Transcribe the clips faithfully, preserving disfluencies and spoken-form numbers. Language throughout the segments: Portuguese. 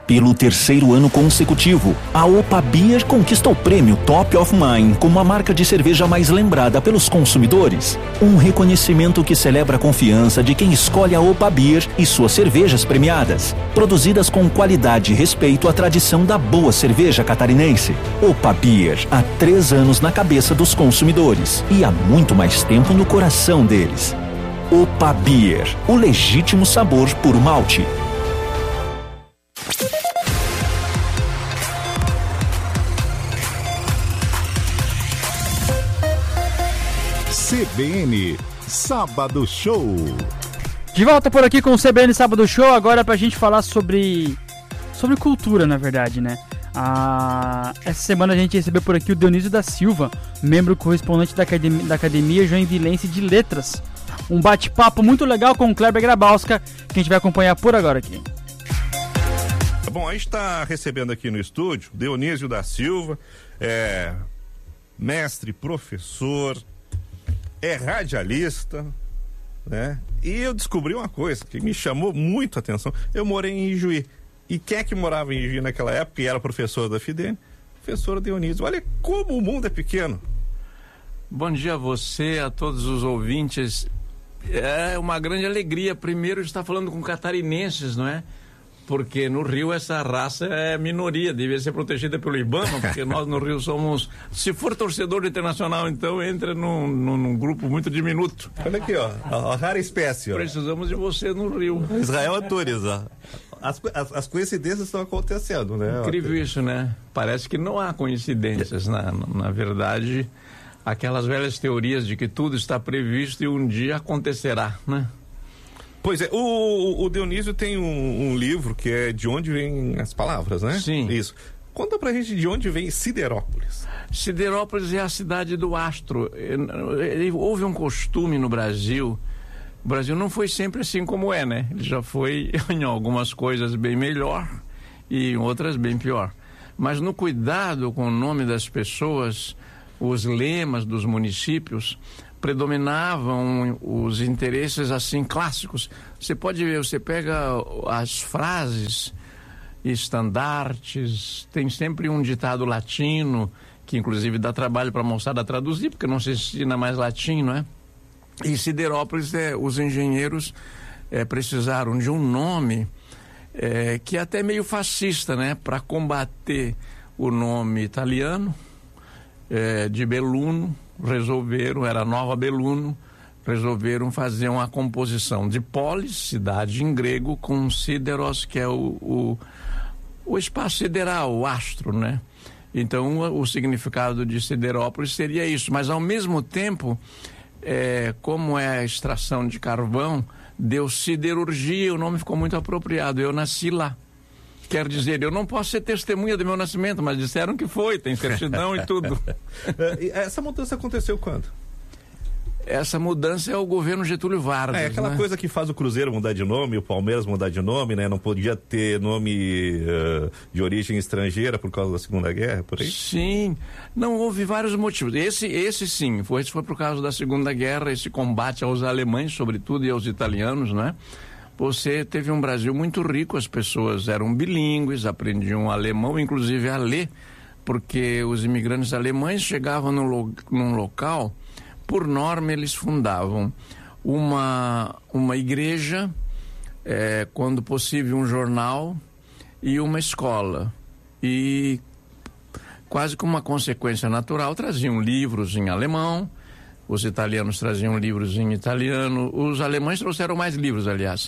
Pelo terceiro ano consecutivo, a Opa Beer conquista o prêmio Top of Mind como a marca de cerveja mais lembrada pelos consumidores. Um reconhecimento que celebra a confiança de quem escolhe a Opa Beer e suas cervejas premiadas, produzidas com qualidade e respeito à tradição da boa cerveja catarinense. Opa Beer, há três anos na cabeça dos consumidores e há muito mais tempo no coração deles. Opa Beer, o legítimo sabor puro malte. C B N Sábado Show. De volta por aqui com o C B N Sábado Show, agora pra gente falar sobre sobre cultura, na verdade, né? Ah, essa semana a gente recebeu por aqui o Dionísio da Silva, membro correspondente da Academia, da Academia Joinvilense de Letras. Um bate-papo muito legal com o Kleber Grabowska, que a gente vai acompanhar por agora aqui. Bom, a gente está recebendo aqui no estúdio Dionísio da Silva, é mestre, professor, é radialista, né? E eu descobri uma coisa que me chamou muito a atenção. Eu morei em Ijuí. E quem é que morava em Ijuí naquela época e era professor da F I D N? Professor Dionísio. Olha como o mundo é pequeno. Bom dia a você, a todos os ouvintes. É uma grande alegria, primeiro, de estar falando com catarinenses, não é? Porque no Rio essa raça é minoria, devia ser protegida pelo IBAMA, porque nós no Rio somos... Se for torcedor do Internacional, então entra num, num, num grupo muito diminuto. Olha aqui, ó, a, a rara espécie, ó. Precisamos de você no Rio. Israel Antunes, ó. As, as, as coincidências estão acontecendo, né? Incrível isso, né? Parece que não há coincidências, na, na verdade, aquelas velhas teorias de que tudo está previsto e um dia acontecerá, né? Pois é, o, o Dionísio tem um, um livro que é De Onde Vêm as Palavras, né? Sim. Isso. Conta pra gente de onde vem Siderópolis. Siderópolis é a cidade do astro. Houve um costume no Brasil. O Brasil não foi sempre assim como é, né? Ele já foi em algumas coisas bem melhor e em outras bem pior. Mas no cuidado com o nome das pessoas, os lemas dos municípios predominavam os interesses assim clássicos. Você pode ver, você pega as frases, estandartes, tem sempre um ditado latino, que inclusive dá trabalho para a moçada traduzir, porque não se ensina mais latim, não é? E Siderópolis, é, os engenheiros é, precisaram de um nome é, que é até meio fascista, né? Para combater o nome italiano é, de Belluno. Resolveram, era Nova Belluno, resolveram fazer uma composição de polis, cidade em grego, com sideros, que é o, o, o espaço sideral, o astro, né? Então, o, o significado de Siderópolis seria isso, mas ao mesmo tempo, é, como é a extração de carvão, deu siderurgia, o nome ficou muito apropriado, eu nasci lá. Quer dizer, eu não posso ser testemunha do meu nascimento, mas disseram que foi, tem certidão e tudo. Essa mudança aconteceu quando? Essa mudança é o governo Getúlio Vargas. É aquela né? coisa que faz o Cruzeiro mudar de nome, o Palmeiras mudar de nome, né? Não podia ter nome uh, de origem estrangeira por causa da Segunda Guerra, por aí? Sim, não, houve vários motivos. Esse, esse sim, foi, esse foi por causa da Segunda Guerra, esse combate aos alemães, sobretudo, e aos italianos, né? Você teve um Brasil muito rico, as pessoas eram bilíngues, aprendiam alemão, inclusive a ler, porque os imigrantes alemães chegavam no lo, num local, por norma eles fundavam uma, uma igreja, é, quando possível um jornal e uma escola. E quase como uma consequência natural traziam livros em alemão, os italianos traziam livros em italiano, os alemães trouxeram mais livros, aliás.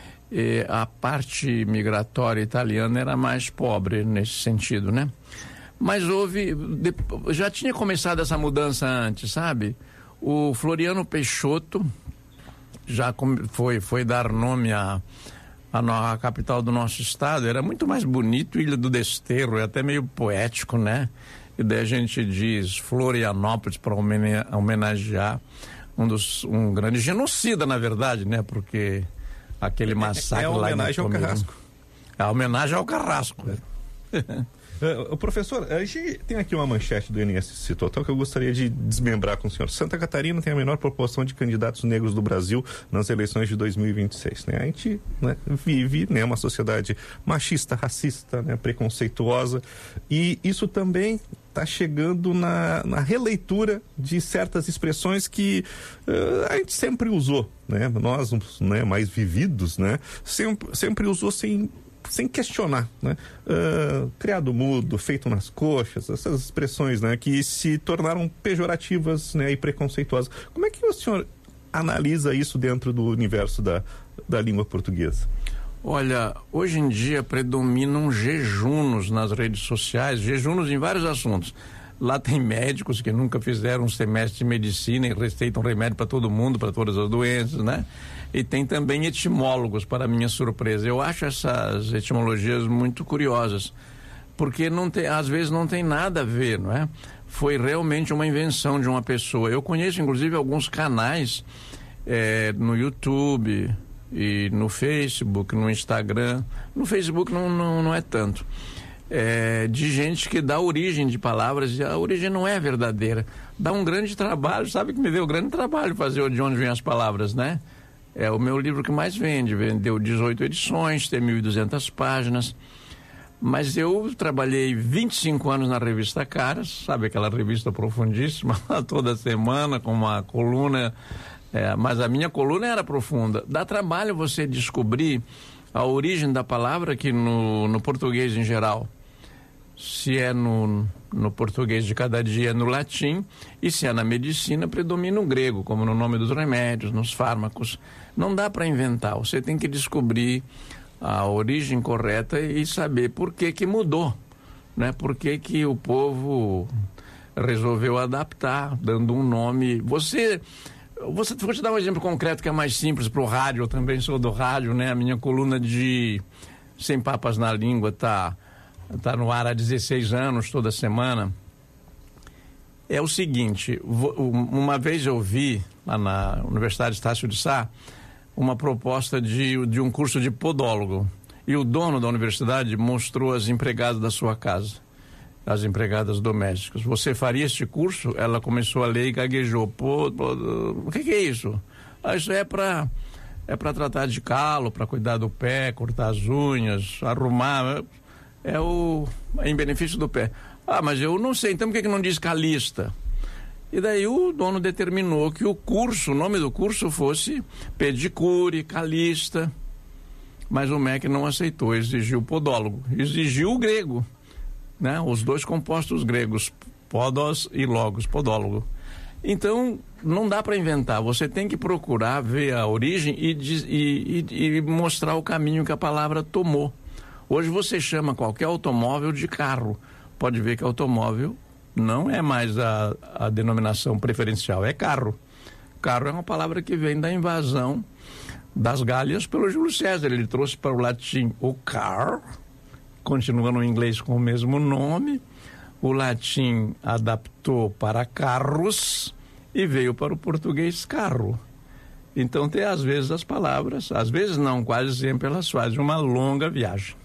E a parte migratória italiana era mais pobre nesse sentido, né? Mas houve... Já tinha começado essa mudança antes, sabe? O Floriano Peixoto já foi, foi dar nome à, à, à capital do nosso estado. Era muito mais bonito, Ilha do Desterro, é até meio poético, né? E daí a gente diz Florianópolis para homenagear um, dos, um grande genocida, na verdade, né? Porque aquele massacre é, é lá... É a homenagem ao Carrasco. É a homenagem ao Carrasco. É. Uh, professor, a gente tem aqui uma manchete do N S C Total que eu gostaria de desmembrar com o senhor. Santa Catarina tem a menor proporção de candidatos negros do Brasil nas eleições de dois mil e vinte e seis. Né? A gente, né, vive, né, uma sociedade machista, racista, né, preconceituosa, e isso também está chegando na, na releitura de certas expressões que uh, a gente sempre usou, né? Nós, né, mais vividos, né, sempre, sempre usou sem, sem questionar, né? Uh, criado mudo, feito nas coxas, essas expressões, né, que se tornaram pejorativas, né, e preconceituosas. Como é que o senhor analisa isso dentro do universo da, da língua portuguesa? Olha, hoje em dia predominam jejunos nas redes sociais, jejunos em vários assuntos. Lá tem médicos que nunca fizeram um semestre de medicina e receitam remédio para todo mundo, para todas as doenças, né? E tem também etimólogos, para minha surpresa. Eu acho essas etimologias muito curiosas, porque não tem, às vezes não tem nada a ver, não é? Foi realmente uma invenção de uma pessoa. Eu conheço, inclusive, alguns canais é, no YouTube e no Facebook, no Instagram. No Facebook não, não, não é tanto. É, de gente que dá origem de palavras e a origem não é verdadeira. Dá um grande trabalho, sabe que me deu grande trabalho fazer de onde vêm as palavras, né? É o meu livro que mais vende, vendeu dezoito edições, tem mil e duzentas páginas. Mas eu trabalhei vinte e cinco anos na revista Caras, sabe aquela revista profundíssima, toda semana com uma coluna... É, mas a minha coluna era profunda. Dá trabalho você descobrir a origem da palavra que no, no português em geral. Se é no, no português de cada dia, no latim, e se é na medicina, predomina o grego, como no nome dos remédios, nos fármacos. Não dá para inventar, você tem que descobrir a origem correta e saber por que que mudou, né? Por que que o povo resolveu adaptar, dando um nome. Você... Você, vou te dar um exemplo concreto que é mais simples para o rádio. Eu também sou do rádio, né? A minha coluna de Sem Papas na Língua tá, tá no ar há dezesseis anos, toda semana. É o seguinte, uma vez eu vi lá na Universidade Estácio de Sá uma proposta de, de um curso de podólogo. E o dono da universidade mostrou as empregadas da sua casa, as empregadas domésticas. Você faria este curso? Ela começou a ler e gaguejou. Pô, pô, o que, que é isso? Ah, isso é para é para tratar de calo, para cuidar do pé, cortar as unhas, arrumar. É o em benefício do pé. Ah, mas eu não sei, então por que, que não diz calista? E daí o dono determinou que o curso, o nome do curso fosse pedicure, calista. Mas o M E C não aceitou, exigiu podólogo, exigiu o grego. Né? Os dois compostos gregos, podos e logos, podólogo. Então, não dá para inventar, você tem que procurar ver a origem e, e, e, e mostrar o caminho que a palavra tomou. Hoje você chama qualquer automóvel de carro, pode ver que automóvel não é mais a, a denominação preferencial, é carro. Carro é uma palavra que vem da invasão das Gálias pelo Júlio César, ele trouxe para o latim o car, continua no inglês com o mesmo nome, o latim adaptou para carros e veio para o português carro. Então tem às vezes as palavras, às vezes não, quase sempre elas fazem uma longa viagem.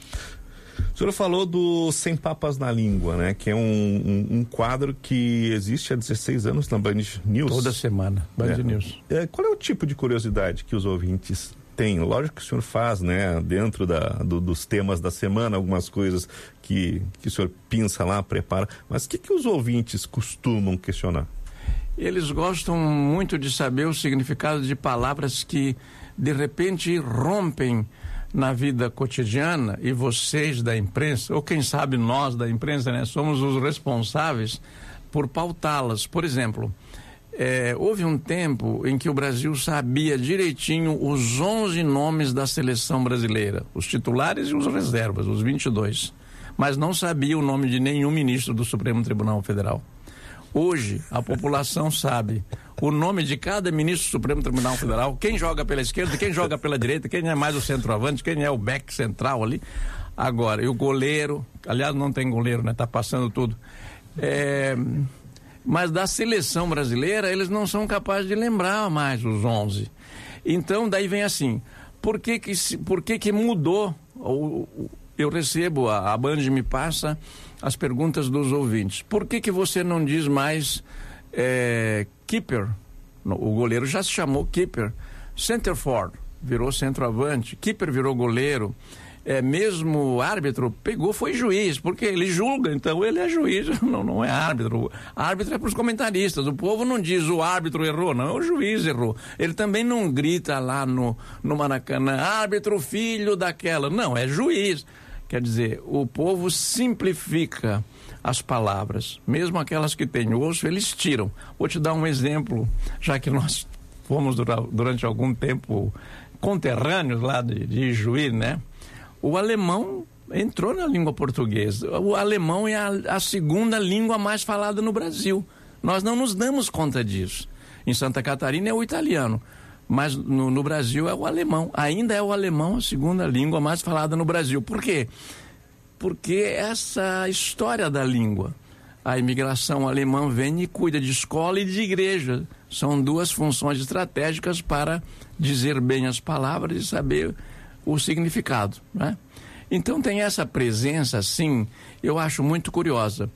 O senhor falou do Sem Papas na Língua, né? Que é um, um, um quadro que existe há dezesseis anos na Band News. Toda semana, Band é. News. É, qual é o tipo de curiosidade que os ouvintes tem? Lógico que o senhor faz, né, dentro da, do, dos temas da semana, algumas coisas que, que o senhor pinça lá, prepara, mas o que, que os ouvintes costumam questionar? Eles gostam muito de saber o significado de palavras que, de repente, rompem na vida cotidiana, e vocês da imprensa, ou quem sabe nós da imprensa, né, somos os responsáveis por pautá-las. Por exemplo, É, houve um tempo em que o Brasil sabia direitinho os onze nomes da seleção brasileira, os titulares e os reservas, os vinte e dois, mas não sabia o nome de nenhum ministro do Supremo Tribunal Federal. Hoje, a população sabe o nome de cada ministro do Supremo Tribunal Federal, quem joga pela esquerda, quem joga pela direita, quem é mais o centroavante, quem é o back central ali. Agora, e o goleiro, aliás, não tem goleiro, né? Tá passando tudo. É... Mas da seleção brasileira, eles não são capazes de lembrar mais os onze. Então, daí vem assim, por que que, por que, que mudou? eu recebo, a, a Band me passa as perguntas dos ouvintes. Por que que você não diz mais é, keeper? O goleiro já se chamou keeper. Centerford virou centroavante. Keeper virou goleiro. É, mesmo árbitro pegou, foi juiz, porque ele julga, então ele é juiz, não, não é árbitro. Árbitro é para os comentaristas, o povo não diz o árbitro errou, não, o juiz errou. Ele também não grita lá no, no Maracanã, árbitro filho daquela, não, é juiz. Quer dizer, o povo simplifica as palavras, mesmo aquelas que têm osso, eles tiram. Vou te dar um exemplo, já que nós fomos dura, durante algum tempo conterrâneos lá de, de Juí, né? O alemão entrou na língua portuguesa. O alemão é a, a segunda língua mais falada no Brasil. Nós não nos damos conta disso. Em Santa Catarina é o italiano, mas no, no Brasil é o alemão. Ainda é o alemão a segunda língua mais falada no Brasil. Por quê? Porque essa história da língua. A imigração alemã vem e cuida de escola e de igreja. São duas funções estratégicas para dizer bem as palavras e saber o significado, né? Então tem essa presença, assim, eu acho muito curiosa.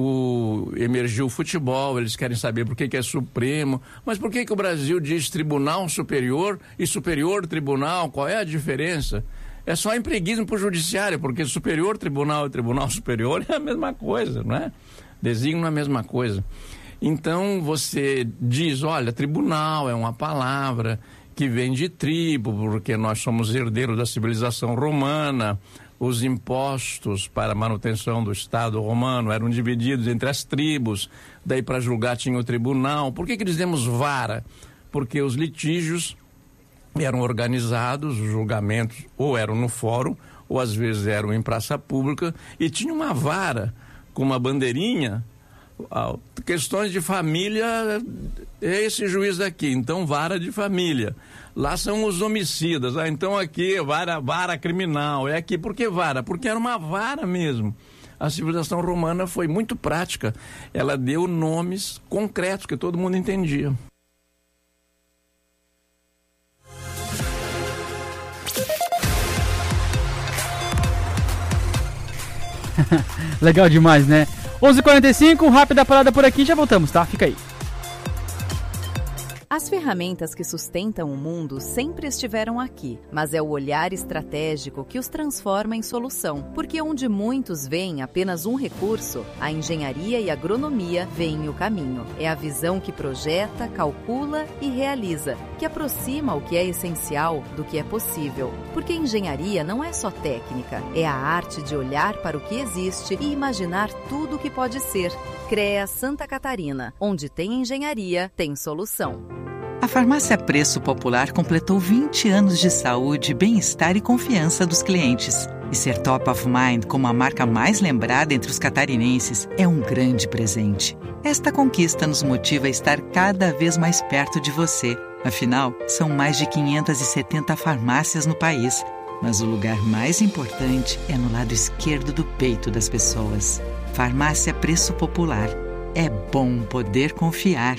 O, emergiu o futebol, eles querem saber por que que é Supremo, mas por que que o Brasil diz Tribunal Superior e Superior Tribunal? Qual é a diferença? É só empreguismo para o judiciário, porque Superior Tribunal e Tribunal Superior é a mesma coisa, não é? Designam a mesma coisa. Então você diz, olha, tribunal é uma palavra que vem de tribo, porque nós somos herdeiros da civilização romana. Os impostos para a manutenção do Estado romano eram divididos entre as tribos, daí para julgar tinha o tribunal. Por que que dizemos vara? Porque os litígios eram organizados, os julgamentos ou eram no fórum, ou às vezes eram em praça pública, e tinha uma vara com uma bandeirinha. Questões de família, é esse juiz daqui, então vara de família. Lá são os homicidas, ah, então aqui vara, vara criminal, é aqui. Por que vara? Porque era uma vara mesmo. A civilização romana foi muito prática, ela deu nomes concretos que todo mundo entendia. Legal demais, né? onze e quarenta e cinco, rápida parada por aqui, já voltamos, tá? Fica aí. As ferramentas que sustentam o mundo sempre estiveram aqui, mas é o olhar estratégico que os transforma em solução. Porque onde muitos veem apenas um recurso, a engenharia e a agronomia veem o caminho. É a visão que projeta, calcula e realiza, que aproxima o que é essencial do que é possível. Porque engenharia não é só técnica, é a arte de olhar para o que existe e imaginar tudo o que pode ser. CREA Santa Catarina, onde tem engenharia, tem solução. A Farmácia Preço Popular completou vinte anos de saúde, bem-estar e confiança dos clientes. E ser top of mind como a marca mais lembrada entre os catarinenses é um grande presente. Esta conquista nos motiva a estar cada vez mais perto de você. Afinal, são mais de quinhentas e setenta farmácias no país. Mas o lugar mais importante é no lado esquerdo do peito das pessoas. Farmácia Preço Popular. É bom poder confiar.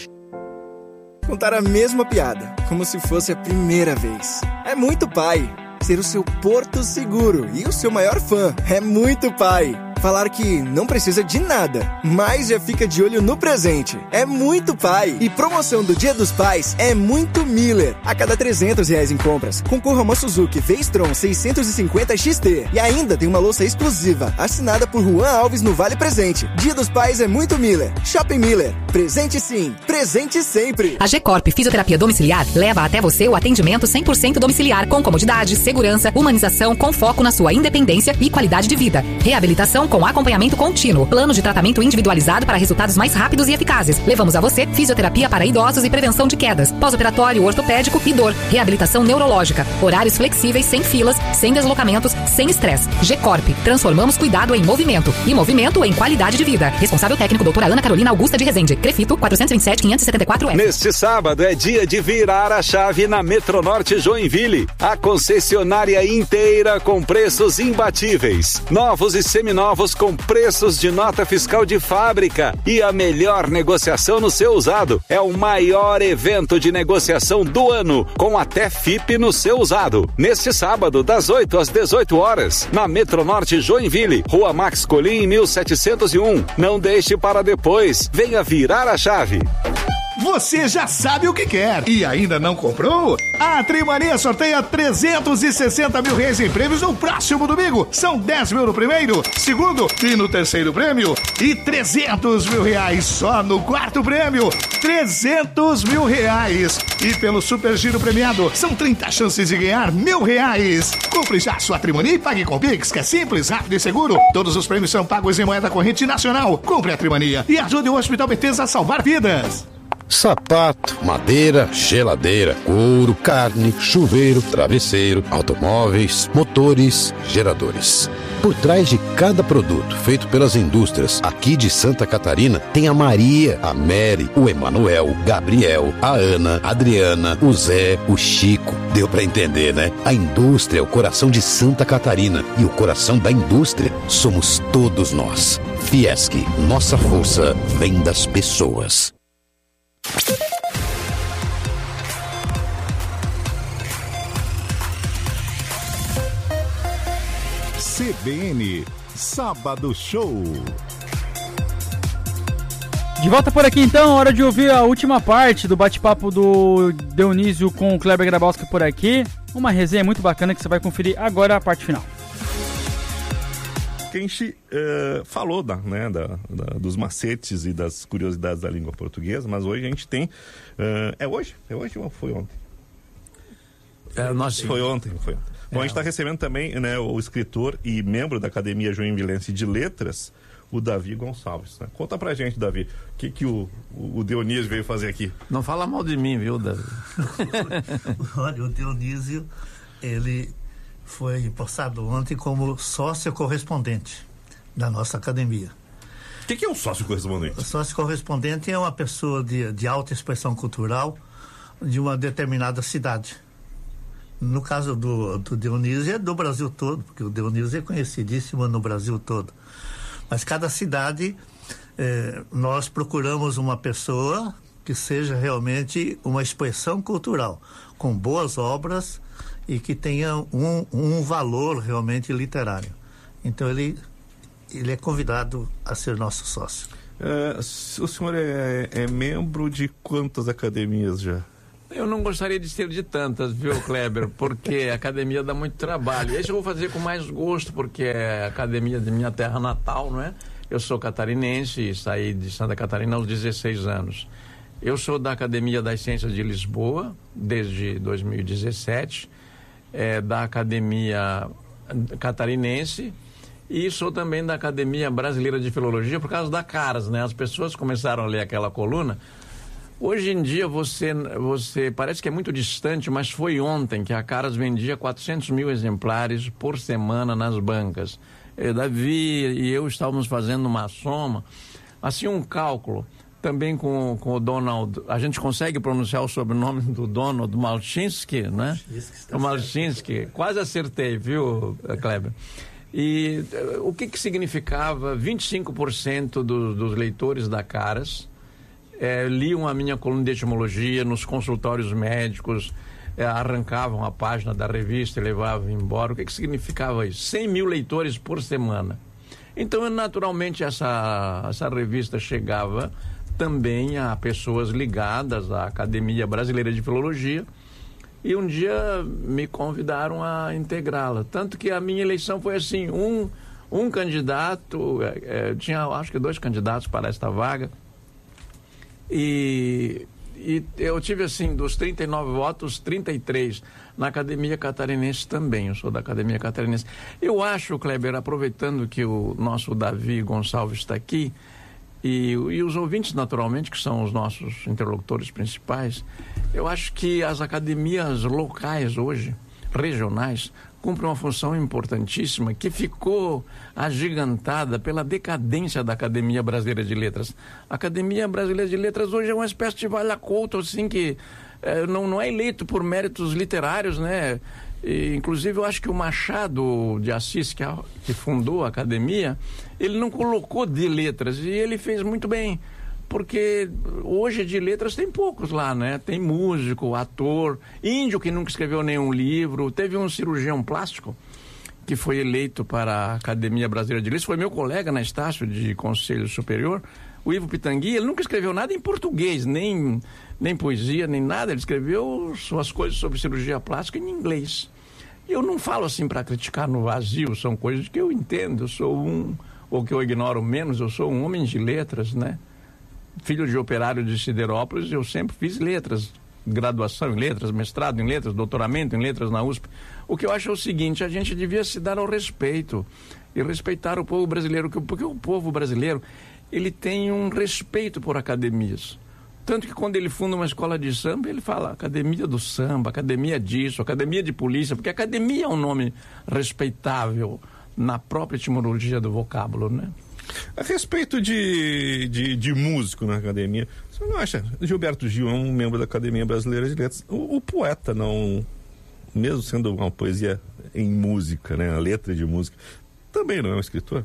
Contar a mesma piada, como se fosse a primeira vez. É muito pai. Ser o seu porto seguro e o seu maior fã. É muito pai. Falar que não precisa de nada, mas já fica de olho no presente. É muito pai. E promoção do Dia dos Pais é muito Miller. A cada trezentos reais em compras, concorra a uma Suzuki V-Strom seiscentos e cinquenta X T. E ainda tem uma louça exclusiva, assinada por Juan Alves no Vale Presente. Dia dos Pais é muito Miller. Shopping Miller. Presente sim, presente sempre. A G-Corp Fisioterapia Domiciliar leva até você o atendimento cem por cento domiciliar, com comodidade, segurança, humanização, com foco na sua independência e qualidade de vida. Reabilitação com acompanhamento contínuo. Plano de tratamento individualizado para resultados mais rápidos e eficazes. Levamos a você fisioterapia para idosos e prevenção de quedas. Pós-operatório ortopédico e dor. Reabilitação neurológica. Horários flexíveis, sem filas, sem deslocamentos, sem estresse. G-Corp. Transformamos cuidado em movimento. E movimento em qualidade de vida. Responsável técnico doutora Ana Carolina Augusta de Rezende. Crefito quatrocentos e vinte e sete, quinhentos e setenta e quatro F. Neste sábado é dia de virar a chave na Metronorte Joinville. A concessionária inteira com preços imbatíveis. Novos e seminovos seminovos com preços de nota fiscal de fábrica e a melhor negociação no seu usado. É o maior evento de negociação do ano, com até F I P no seu usado. Neste sábado, das oito às dezoito horas, na Metronorte Joinville, Rua Max Colim, mil setecentos e um. Não deixe para depois. Venha virar a chave. Você já sabe o que quer e ainda não comprou? A Trimania sorteia trezentos e sessenta mil reais em prêmios no próximo domingo. São dez mil no primeiro, segundo e no terceiro prêmio. E trezentos mil reais só no quarto prêmio. trezentos mil reais. E pelo Super Giro premiado, são trinta chances de ganhar mil reais. Compre já sua Trimania e pague com Pix, que é simples, rápido e seguro. Todos os prêmios são pagos em moeda corrente nacional. Compre a Trimania e ajude o Hospital Bethesda a salvar vidas. Sapato, madeira, geladeira, couro, carne, chuveiro, travesseiro, automóveis, motores, geradores. Por trás de cada produto feito pelas indústrias aqui de Santa Catarina, tem a Maria, a Mary, o Emanuel, Gabriel, a Ana, a Adriana, o Zé, o Chico. Deu pra entender, né? A indústria é o coração de Santa Catarina e o coração da indústria somos todos nós. Fiesc, nossa força vem das pessoas. C B N Sábado Show. De volta por aqui então, hora de ouvir a última parte do bate-papo do Dionísio com o Kleber Grabowski por aqui. Uma resenha muito bacana que você vai conferir agora a parte final. Que a gente uh, falou da, né, da, da, dos macetes e das curiosidades da língua portuguesa, mas hoje a gente tem... Uh, é hoje? É hoje ou foi ontem? É, nós sim. Foi ontem, foi ontem. Bom, é. A gente está recebendo também, né, o escritor e membro da Academia Joinvilense de Letras, o Davi Gonçalves. Né? Conta pra gente, Davi, o que, que o, o Dionísio veio fazer aqui? Não fala mal de mim, viu, Davi? Olha, o Dionísio, ele... foi empossado ontem como sócio correspondente da nossa academia. O que, que é um sócio correspondente? O sócio correspondente é uma pessoa de, de alta expressão cultural de uma determinada cidade. No caso do, do Dionísio, é do Brasil todo, porque o Dionísio é conhecidíssimo no Brasil todo. Mas cada cidade, eh, nós procuramos uma pessoa que seja realmente uma expressão cultural, com boas obras e que tenha um, um valor realmente literário. Então ele, ele é convidado a ser nosso sócio. É, o senhor é, é membro de quantas academias já? Eu não gostaria de ser de tantas, viu, Kleber? Porque a academia dá muito trabalho. Esse eu vou fazer com mais gosto, porque é a academia de minha terra natal, não é? Eu sou catarinense e saí de Santa Catarina aos dezesseis anos. Eu sou da Academia das Ciências de Lisboa, desde dois mil e dezessete. É, da Academia Catarinense e sou também da Academia Brasileira de Filologia por causa da Caras, né? As pessoas começaram a ler aquela coluna. Hoje em dia você, você parece que é muito distante, mas foi ontem que a Caras vendia quatrocentos mil exemplares por semana nas bancas. É, Davi e eu estávamos fazendo uma soma, assim um cálculo. Também com, com o Donald, a gente consegue pronunciar o sobrenome do Donald Malczynski, né? O Malczynski, quase acertei, viu, Kleber? E o que que significava vinte e cinco por cento do, dos leitores da Caras é, liam a minha coluna de etimologia nos consultórios médicos, é, arrancavam a página da revista e levavam embora. O que que significava isso? cem mil leitores por semana. Então, naturalmente, essa, essa revista chegava também a pessoas ligadas à Academia Brasileira de Filologia e um dia me convidaram a integrá-la. Tanto que a minha eleição foi assim, um, um candidato, é, tinha acho que dois candidatos para esta vaga e, e eu tive assim, dos trinta e nove votos, trinta e três na Academia Catarinense também, eu sou da Academia Catarinense. Eu acho, Kleber, aproveitando que o nosso Davi Gonçalves está aqui, E, e os ouvintes, naturalmente, que são os nossos interlocutores principais, eu acho que as academias locais hoje, regionais, cumprem uma função importantíssima que ficou agigantada pela decadência da Academia Brasileira de Letras. A Academia Brasileira de Letras hoje é uma espécie de valha-couto, assim, que é, não, não é eleito por méritos literários, né? E, inclusive, eu acho que o Machado de Assis, que, a, que fundou a academia, ele não colocou de letras, e ele fez muito bem, porque hoje de letras tem poucos lá, né? Tem músico, ator, índio que nunca escreveu nenhum livro, teve um cirurgião plástico que foi eleito para a Academia Brasileira de Letras, foi meu colega na Estácio de Conselho Superior, o Ivo Pitangui. Ele nunca escreveu nada em português, nem, nem poesia, nem nada. Ele escreveu suas coisas sobre cirurgia plástica em inglês. E eu não falo assim para criticar no vazio, são coisas que eu entendo. Eu sou um, ou que eu ignoro menos, eu sou um homem de letras, né? Filho de operário de Siderópolis, eu sempre fiz letras, graduação em letras, mestrado em letras, doutoramento em letras na U S P. O que eu acho é o seguinte: a gente devia se dar ao respeito e respeitar o povo brasileiro, porque o povo brasileiro, ele tem um respeito por academias. Tanto que quando ele funda uma escola de samba, ele fala academia do samba, academia disso, academia de polícia, porque academia é um nome respeitável na própria etimologia do vocábulo, né? A respeito de, de, de músico na academia, você não acha? Gilberto Gil é um membro da Academia Brasileira de Letras. O, o poeta não, mesmo sendo uma poesia em música, né, a letra de música, também não é um escritor?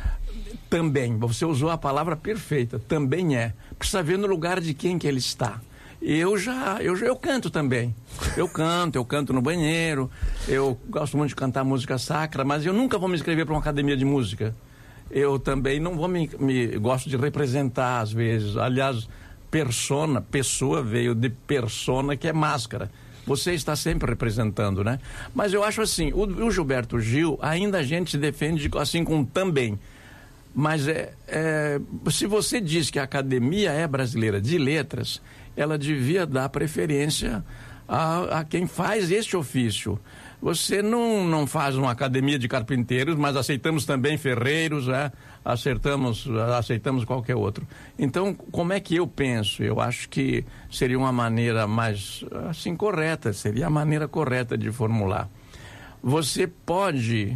Também, você usou a palavra perfeita, também é. Precisa ver no lugar de quem que ele está. Eu já, eu já, eu canto também. Eu canto, eu canto no banheiro, eu gosto muito de cantar música sacra, mas eu nunca vou me inscrever para uma academia de música. Eu também não vou me, me... gosto de representar às vezes. Aliás, persona, pessoa veio de persona, que é máscara. Você está sempre representando, né? Mas eu acho assim, o, o Gilberto Gil, ainda a gente se defende assim com também. Mas é, é, se você diz que a Academia é Brasileira de Letras, ela devia dar preferência a, a quem faz este ofício. Você não, não faz uma academia de carpinteiros, mas aceitamos também ferreiros, né? Acertamos, aceitamos qualquer outro. Então, como é que eu penso? Eu acho que seria uma maneira mais, assim, correta, seria a maneira correta de formular. Você pode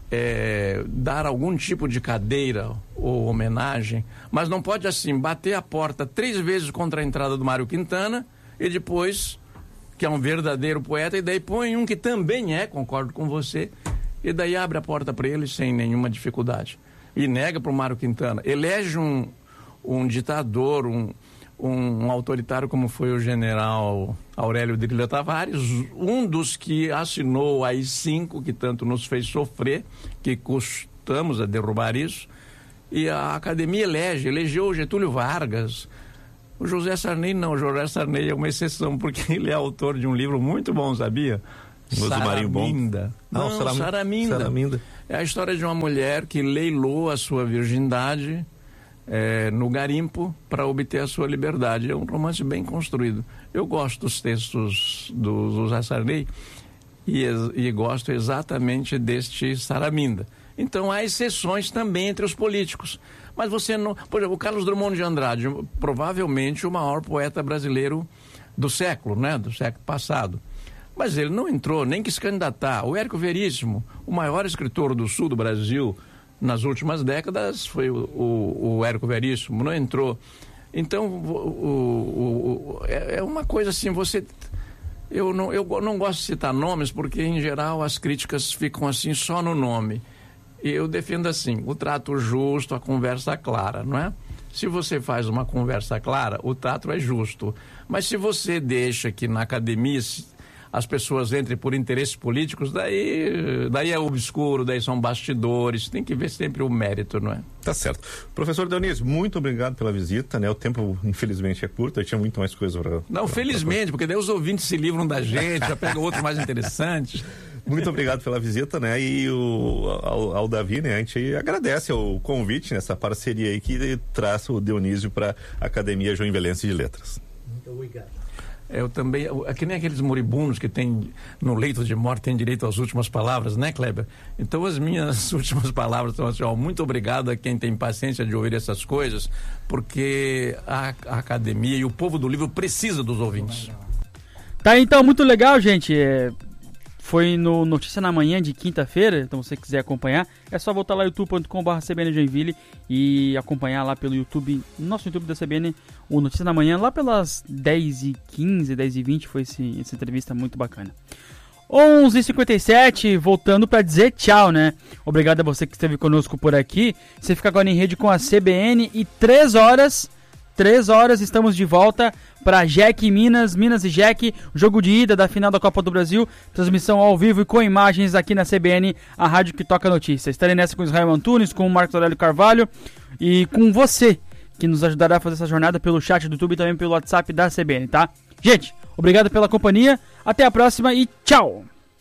é, dar algum tipo de cadeira ou homenagem, mas não pode, assim, bater a porta três vezes contra a entrada do Mário Quintana e depois... que é um verdadeiro poeta, e daí põe um que também é, concordo com você, e daí abre a porta para ele sem nenhuma dificuldade. E nega para o Mário Quintana. Elege um, um ditador, um, um, um autoritário como foi o general Aurélio Drília Tavares, um dos que assinou a A I cinco, que tanto nos fez sofrer, que custamos a derrubar isso, e a academia elege, elegeu Getúlio Vargas. O José Sarney não, o José Sarney é uma exceção, porque ele é autor de um livro muito bom, sabia? Saramínda. Não, não Saram... Saramínda. Saramínda. É a história de uma mulher que leilou a sua virgindade é, no garimpo para obter a sua liberdade. É um romance bem construído. Eu gosto dos textos do José Sarney e, e gosto exatamente deste Saramínda. Então há exceções também entre os políticos. Mas você não... Por exemplo, o Carlos Drummond de Andrade, provavelmente o maior poeta brasileiro do século, né? Do século passado. Mas ele não entrou, nem que se candidatar. O Érico Veríssimo, o maior escritor do sul do Brasil nas últimas décadas, foi o, o, o Érico Veríssimo, não entrou. Então, o, o, o, é uma coisa assim, você... Eu não, eu não gosto de citar nomes, porque, em geral, as críticas ficam assim só no nome. Eu defendo assim, o trato justo, a conversa clara, não é? Se você faz uma conversa clara, o trato é justo. Mas se você deixa que na academia as pessoas entrem por interesses políticos, daí, daí é obscuro, daí são bastidores, tem que ver sempre o mérito, não é? Tá certo. Professor Dionísio, muito obrigado pela visita, né? O tempo, infelizmente, é curto, eu tinha muito mais coisa para... Não, pra, felizmente, pra... porque daí os ouvintes se livram da gente, já pegam outro mais interessante. Muito obrigado pela visita, né? E o, ao, ao Davi, né? A gente agradece o convite nessa parceria aí que traz o Dionísio para a Academia Joinvelense de Letras. Muito obrigado. Eu também, é que nem aqueles moribundos que tem no leito de morte, tem direito às últimas palavras, né, Kleber? Então as minhas últimas palavras são assim, ó, muito obrigado a quem tem paciência de ouvir essas coisas, porque a, a academia e o povo do livro precisa dos ouvintes. Tá, então, muito legal, gente. É... Foi no Notícia na Manhã de quinta-feira, então se você quiser acompanhar, é só voltar lá no youtube ponto com barra C B N Joinville e acompanhar lá pelo YouTube, nosso YouTube da C B N, o Notícia na Manhã, lá pelas dez e quinze, dez e vinte, foi esse, essa entrevista muito bacana. onze e cinquenta e sete, voltando para dizer tchau, né? Obrigado a você que esteve conosco por aqui. Você fica agora em rede com a C B N e três horas, três horas estamos de volta para Jack e Minas, Minas e Jack, jogo de ida da final da Copa do Brasil, transmissão ao vivo e com imagens aqui na C B N, a rádio que toca notícia. Estarei nessa com o Israel Antunes, com o Marcos Aurélio Carvalho e com você, que nos ajudará a fazer essa jornada pelo chat do YouTube e também pelo WhatsApp da C B N, tá? Gente, obrigado pela companhia, até a próxima e tchau!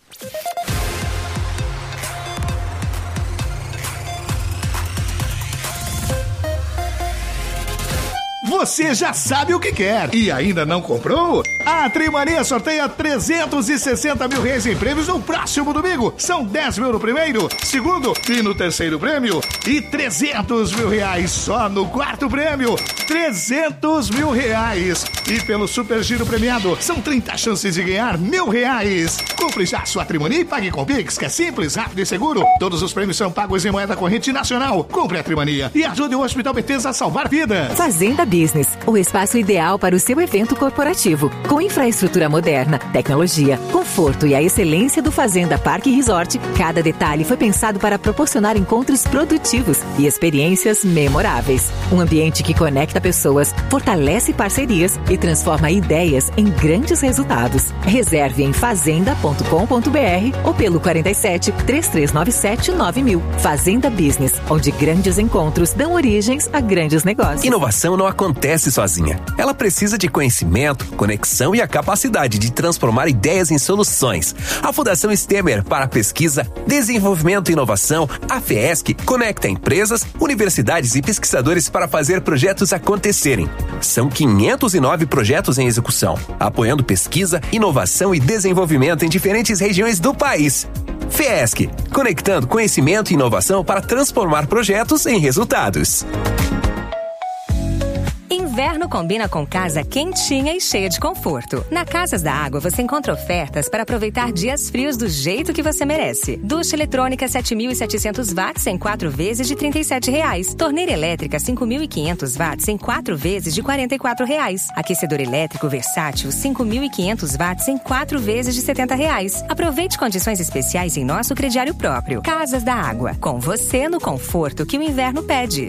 Você já sabe o que quer e ainda não comprou? A Trimania sorteia trezentos e sessenta mil reais em prêmios no próximo domingo. São dez mil no primeiro, segundo e no terceiro prêmio. E trezentos mil reais só no quarto prêmio. trezentos mil reais. E pelo Super Giro premiado, são trinta chances de ganhar mil reais. Compre já sua Trimania e pague com Pix, que é simples, rápido e seguro. Todos os prêmios são pagos em moeda corrente nacional. Compre a Trimania e ajude o Hospital Betesda a salvar vidas. Fazenda Business, o espaço ideal para o seu evento corporativo. Com infraestrutura moderna, tecnologia, conforto e a excelência do Fazenda Parque Resort, cada detalhe foi pensado para proporcionar encontros produtivos e experiências memoráveis. Um ambiente que conecta pessoas, fortalece parcerias e transforma ideias em grandes resultados. Reserve em fazenda ponto com ponto br ou pelo quarenta e sete, três três nove sete, nove mil. Fazenda Business, onde grandes encontros dão origens a grandes negócios. Inovação não acontece sozinha. Ela precisa de conhecimento, conexão e a capacidade de transformar ideias em soluções. A Fundação Stemmer para Pesquisa, Desenvolvimento e Inovação, a FESC, conecta empresas, universidades e pesquisadores para fazer projetos acontecerem. São quinhentos e nove projetos em execução, apoiando pesquisa, inovação e desenvolvimento em diferentes regiões do país. FESC, conectando conhecimento e inovação para transformar projetos em resultados. Inverno combina com casa quentinha e cheia de conforto. Na Casas da Água você encontra ofertas para aproveitar dias frios do jeito que você merece. Ducha eletrônica sete mil e setecentos watts em quatro vezes de trinta e sete reais. Torneira elétrica cinco mil e quinhentos watts em quatro vezes de quarenta e quatro reais. Aquecedor elétrico versátil cinco mil e quinhentos watts em quatro vezes de setenta reais. Aproveite condições especiais em nosso crediário próprio. Casas da Água, com você no conforto que o inverno pede.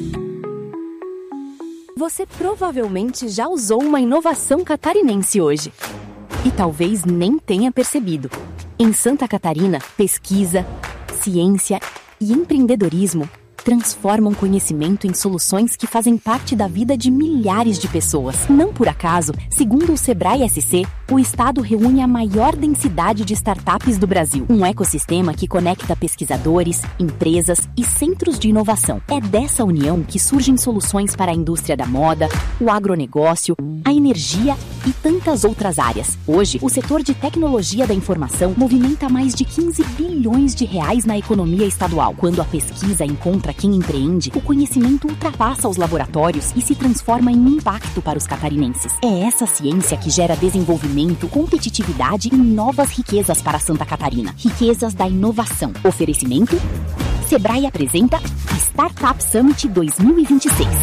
Você provavelmente já usou uma inovação catarinense hoje. E talvez nem tenha percebido. Em Santa Catarina, pesquisa, ciência e empreendedorismo transformam conhecimento em soluções que fazem parte da vida de milhares de pessoas. Não por acaso, segundo o Sebrae S C, o estado reúne a maior densidade de startups do Brasil. Um ecossistema que conecta pesquisadores, empresas e centros de inovação. É dessa união que surgem soluções para a indústria da moda, o agronegócio, a energia e tantas outras áreas. Hoje, o setor de tecnologia da informação movimenta mais de quinze bilhões de reais na economia estadual. Quando a pesquisa encontra quem empreende, o conhecimento ultrapassa os laboratórios e se transforma em impacto para os catarinenses. É essa ciência que gera desenvolvimento, competitividade e novas riquezas para Santa Catarina. Riquezas da inovação. Oferecimento: Sebrae apresenta Startup Summit dois mil e vinte e seis.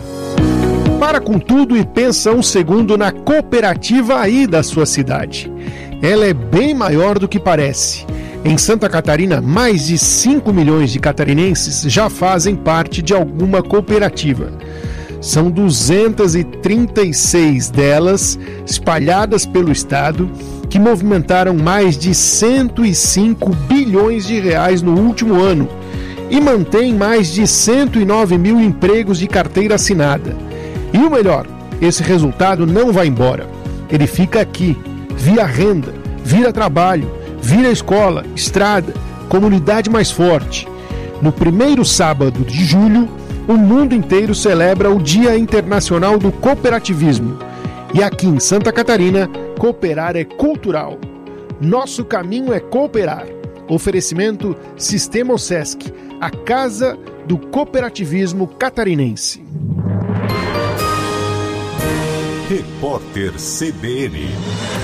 Para com tudo e pensa um segundo na cooperativa aí da sua cidade. Ela é bem maior do que parece. Em Santa Catarina, mais de cinco milhões de catarinenses já fazem parte de alguma cooperativa. São duzentas e trinta e seis delas espalhadas pelo estado, que movimentaram mais de cento e cinco bilhões de reais no último ano e mantém mais de cento e nove mil empregos de carteira assinada. E o melhor, esse resultado não vai embora. Ele fica aqui, vira renda, vira trabalho, vira escola, estrada, comunidade mais forte. No primeiro sábado de julho, o mundo inteiro celebra o Dia Internacional do Cooperativismo. E aqui em Santa Catarina, cooperar é cultural. Nosso caminho é cooperar. Oferecimento Sistema Sesc, a casa do cooperativismo catarinense. Repórter C B N.